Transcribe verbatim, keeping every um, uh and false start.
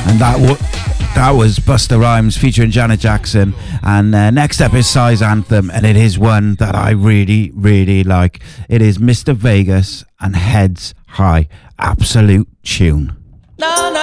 And that w- that was Busta Rhymes featuring Janet Jackson. And uh, next up is Psy's anthem, and it is one that I really, really like. It is Mister Vegas and Heads High. Absolute tune. No, no.